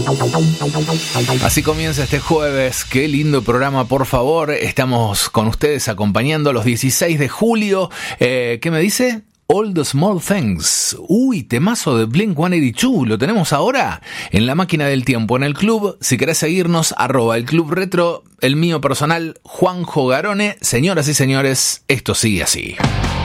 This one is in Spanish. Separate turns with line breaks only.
Así comienza este jueves, qué lindo programa, por favor. Estamos con ustedes acompañando los 16 de julio. ¿Qué me dice? All the Small Things. Uy, temazo de Blink-182. Lo tenemos ahora en la máquina del tiempo, en el club. Si querés seguirnos, @el Club Retro. El mío personal, Juanjo Garone. Señoras y señores, esto sigue así.